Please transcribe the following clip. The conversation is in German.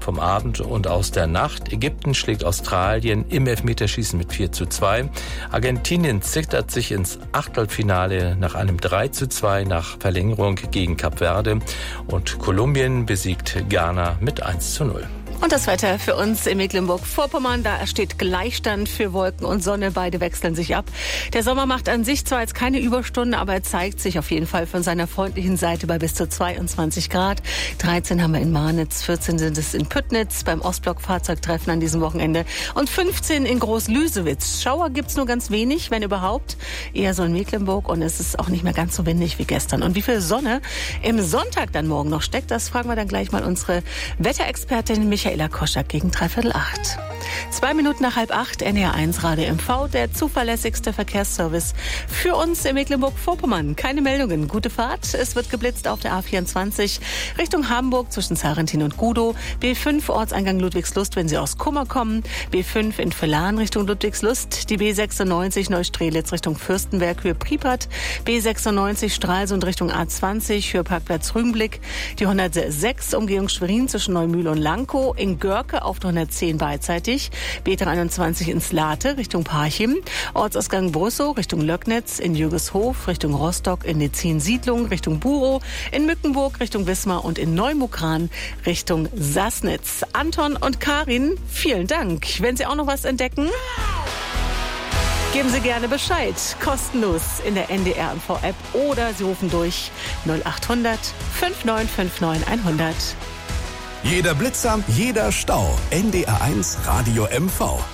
vom Abend und aus der Nacht. Ägypten schlägt Australien im Elfmeterschießen mit 4:2. Argentinien zittert sich ins Achtelfinale nach einem 3:2 nach Verlängerung gegen Kap Verde. Und Kolumbien besiegt Ghana mit 1:0. Und das Wetter für uns in Mecklenburg-Vorpommern, da steht Gleichstand für Wolken und Sonne. Beide wechseln sich ab. Der Sommer macht an sich zwar jetzt keine Überstunden, aber er zeigt sich auf jeden Fall von seiner freundlichen Seite bei bis zu 22 Grad. 13 haben wir in Marnitz, 14 sind es in Püttnitz beim Ostblock-Fahrzeugtreffen an diesem Wochenende und 15 in Groß-Lüsewitz. Schauer gibt's nur ganz wenig, wenn überhaupt. Eher so in Mecklenburg und es ist auch nicht mehr ganz so windig wie gestern. Und wie viel Sonne im Sonntag dann morgen noch steckt, das fragen wir dann gleich mal unsere Wetterexpertin Michaela Koschak gegen 7:45. 2 Minuten nach 7:30, NDR 1 Radio MV, der zuverlässigste Verkehrsservice für uns in Mecklenburg-Vorpommern. Keine Meldungen, gute Fahrt. Es wird geblitzt auf der A24 Richtung Hamburg zwischen Zarentin und Gudow. B5 Ortseingang Ludwigslust, wenn Sie aus Kummer kommen. B5 in Villahn Richtung Ludwigslust. Die B96 Neustrelitz Richtung Fürstenberg, Höhe Priepert. B96 Stralsund Richtung A20, Höhe Parkplatz Rügenblick. Die 106 Umgehung Schwerin zwischen Neumühl und Lankow. In Görke auf der 110 beidseitig. B23 ins Late Richtung Parchim. Ortsausgang Brüssow Richtung Löcknitz. In Jürgeshof Richtung Rostock. In Netzin-Siedlung Richtung Burow. In Mückenburg Richtung Wismar und in Neumukran Richtung Sassnitz. Anton und Karin, vielen Dank. Wenn Sie auch noch was entdecken, geben Sie gerne Bescheid. Kostenlos in der NDR MV-App oder Sie rufen durch 0800 5959 100. Jeder Blitzer, jeder Stau. NDR 1 Radio MV.